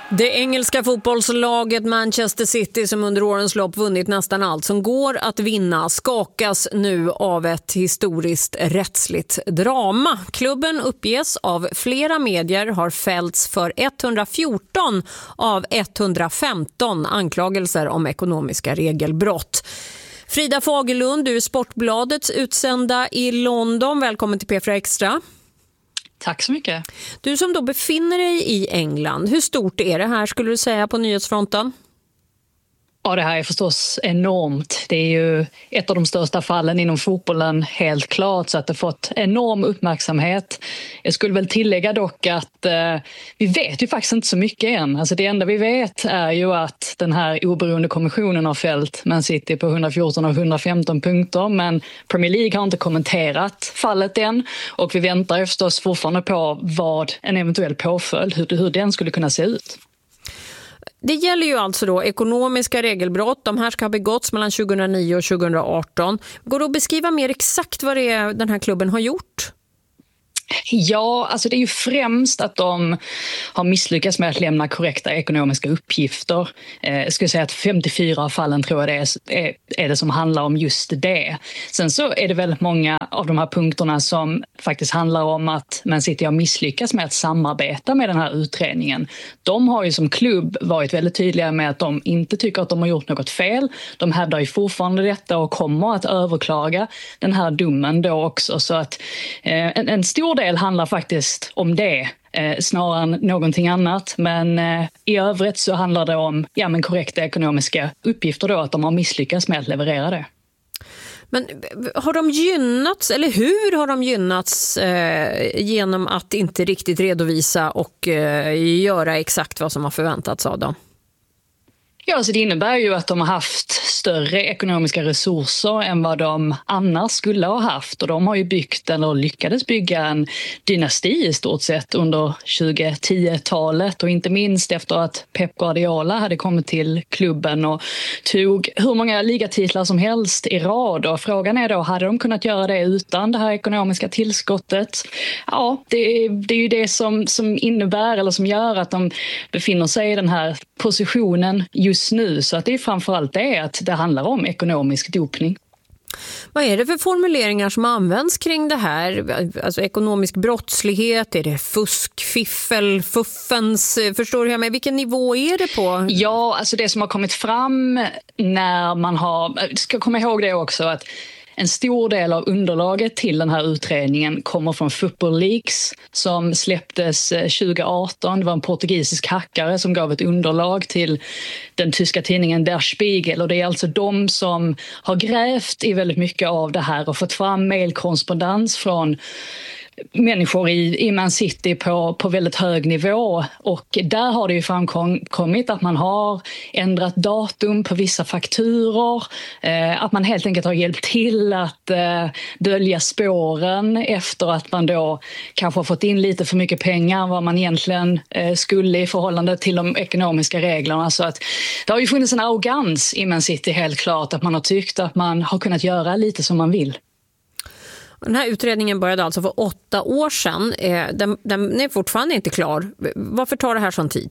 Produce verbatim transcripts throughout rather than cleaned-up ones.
Det engelska fotbollslaget Manchester City, som under årens lopp vunnit nästan allt som går att vinna, skakas nu av ett historiskt rättsligt drama. Klubben uppges av flera medier har fällts för etthundrafjorton av etthundrafemton anklagelser om ekonomiska regelbrott. Frida Fagerlund, du är Sportbladets utsända i London. Välkommen till P fyra Extra. Tack så mycket. Du som då befinner dig i England, hur stort är det här skulle du säga på nyhetsfronten? Ja, det här är förstås enormt. Det är ju ett av de största fallen inom fotbollen, helt klart, så att det fått enorm uppmärksamhet. Jag skulle väl tillägga dock att eh, vi vet ju faktiskt inte så mycket än. Alltså det enda vi vet är ju att den här oberoende kommissionen har fällt Man City på hundrafjorton av hundrafemton punkter, men Premier League har inte kommenterat fallet än, och vi väntar ju förstås fortfarande på vad en eventuell påföljd, hur, hur den skulle kunna se ut. Det gäller ju alltså då ekonomiska regelbrott. De här ska ha begåtts mellan tjugohundranio och tjugohundraarton. Går det att beskriva mer exakt vad det är den här klubben har gjort? Ja, alltså det är ju främst att de har misslyckats med att lämna korrekta ekonomiska uppgifter. Eh, jag skulle säga att femtiofyra av fallen tror jag det är, är, är det som handlar om just det. Sen så är det väldigt många av de här punkterna som faktiskt handlar om att Man City har misslyckats med att samarbeta med den här utredningen. De har ju som klubb varit väldigt tydliga med att de inte tycker att de har gjort något fel. De hävdar ju fortfarande detta och kommer att överklaga den här domen då också. Så att eh, en, en stor del handlar faktiskt om det eh, snarare än någonting annat, men eh, i övrigt så handlar det om ja, men korrekta ekonomiska uppgifter då, att de har misslyckats med att leverera det. Men har de gynnats, eller hur har de gynnats eh, genom att inte riktigt redovisa och eh, göra exakt vad som har förväntats av dem? Ja, så det innebär ju att de har haft större ekonomiska resurser än vad de annars skulle ha haft. Och de har ju byggt, eller lyckades bygga, en dynasti i stort sett under tjugohundratio-talet. Och inte minst efter att Pep Guardiola hade kommit till klubben och tog hur många ligatitlar som helst i rad. Och frågan är då, hade de kunnat göra det utan det här ekonomiska tillskottet? Ja, det, det är ju det som, som innebär, eller som gör att de befinner sig i den här positionen just nu, så att det är framförallt det att det handlar om ekonomisk dopning. Vad är det för formuleringar som används kring det här? Alltså ekonomisk brottslighet, är det fusk, fiffel, fuffens? Förstår du med vilken nivå är det på? Ja, alltså det som har kommit fram när man har, ska komma ihåg det också, att en stor del av underlaget till den här utredningen kommer från Football Leaks som släpptes tjugoarton. Det var en portugisisk hackare som gav ett underlag till den tyska tidningen Der Spiegel. Och det är alltså de som har grävt i väldigt mycket av det här och fått fram mejlkorrespondens från människor i, i Man City på, på väldigt hög nivå, och där har det ju framkommit att man har ändrat datum på vissa fakturor, eh, att man helt enkelt har hjälpt till att eh, dölja spåren efter att man då kanske har fått in lite för mycket pengar vad man egentligen eh, skulle i förhållande till de ekonomiska reglerna. Så att det har ju funnits en arrogans i Man City, helt klart, att man har tyckt att man har kunnat göra lite som man vill. Den här utredningen började alltså för åtta år sedan. Den, den är fortfarande inte klar. Varför tar det här sån tid?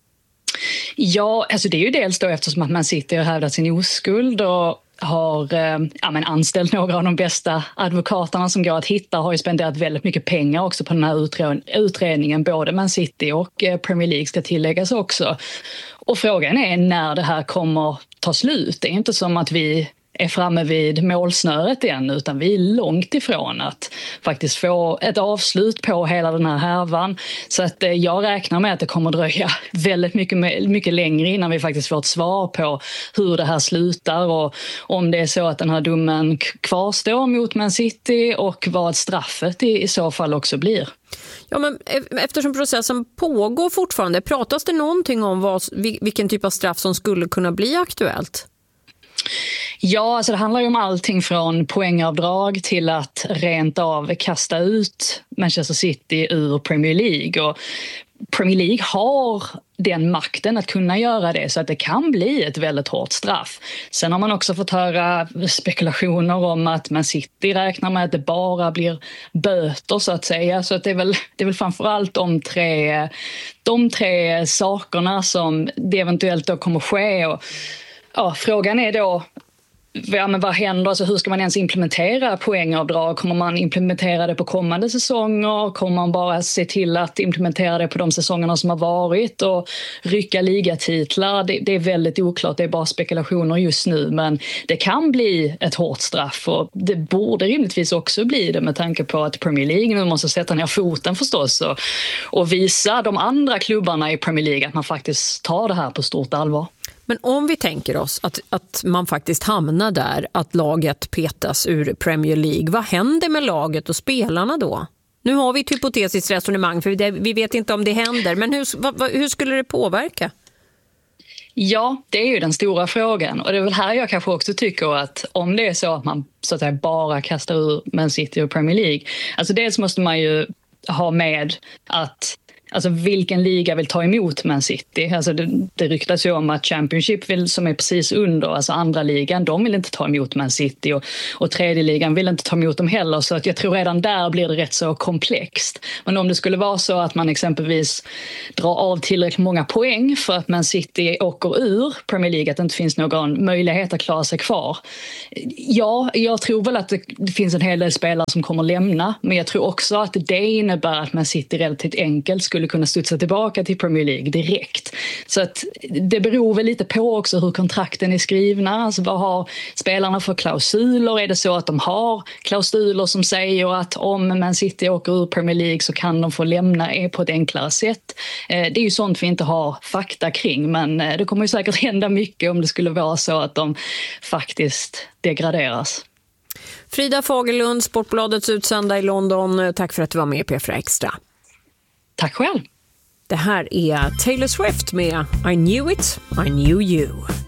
Ja, alltså det är ju dels då eftersom att Man City har hävdat sin oskuld och har eh, ja, men anställt några av de bästa advokaterna som går att hitta, har ju spenderat väldigt mycket pengar också på den här utredningen. Både Man City och eh, Premier League ska tilläggas också. Och frågan är när det här kommer ta slut. Det är inte som att vi är framme vid målsnöret än, utan vi är långt ifrån att faktiskt få ett avslut på hela den här härvan. Så att eh, jag räknar med att det kommer dröja väldigt mycket, mycket längre innan vi faktiskt får ett svar på hur det här slutar, och om det är så att den här domen kvarstår mot Man City och vad straffet i, i så fall också blir. Ja, men eftersom processen pågår fortfarande, pratas det någonting om vad, vilken typ av straff som skulle kunna bli aktuellt? Ja, alltså det handlar ju om allting från poängavdrag till att rent av kasta ut Manchester City ur Premier League. Och Premier League har den makten att kunna göra det, så att det kan bli ett väldigt hårt straff. Sen har man också fått höra spekulationer om att Man City räknar med att det bara blir böter, så att säga. Så att det är väl, det är väl framförallt de tre, de tre sakerna som det eventuellt då kommer ske. Och, ja, frågan är då, ja, men vad händer? Alltså, hur ska man ens implementera poängavdrag? Kommer man implementera det på kommande säsonger? Kommer man bara se till att implementera det på de säsongerna som har varit och rycka ligatitlar? Det, det är väldigt oklart, det är bara spekulationer just nu, men det kan bli ett hårt straff, och det borde rimligtvis också bli det med tanke på att Premier League nu måste sätta ner foten förstås och, och visa de andra klubbarna i Premier League att man faktiskt tar det här på stort allvar. Men om vi tänker oss att, att man faktiskt hamnar där, att laget petas ur Premier League, vad händer med laget och spelarna då? Nu har vi ett hypotetiskt resonemang, för det, vi vet inte om det händer, men hur, vad, hur skulle det påverka? Ja, det är ju den stora frågan, och det är väl här jag kanske också tycker att om det är så att man så att säga bara kastar ur Man City och Premier League, alltså dels måste man ju ha med att alltså vilken liga vill ta emot Man City? Alltså det, det ryktas ju om att Championship vill, som är precis under, alltså andra ligan, de vill inte ta emot Man City, och, och tredje ligan vill inte ta emot dem heller, så att jag tror redan där blir det rätt så komplext. Men om det skulle vara så att man exempelvis drar av tillräckligt många poäng för att Man City åker ur Premier League, att det inte finns någon möjlighet att klara sig kvar. Ja, jag tror väl att det, det finns en hel del spelare som kommer lämna, men jag tror också att det innebär att Man City relativt enkelt skulle kunna studsa tillbaka till Premier League direkt. Så att det beror väl lite på också hur kontrakten är skrivna. Alltså vad har spelarna för klausuler? Är det så att de har klausuler som säger att om Man City åker ur Premier League så kan de få lämna på ett enklare sätt? Det är ju sånt vi inte har fakta kring, men det kommer ju säkert hända mycket om det skulle vara så att de faktiskt degraderas. Frida Fagerlund, Sportbladets utsända i London. Tack för att du var med i P fyra Extra. Tack själv. Det här är Taylor Swift med I Knew It, I Knew You.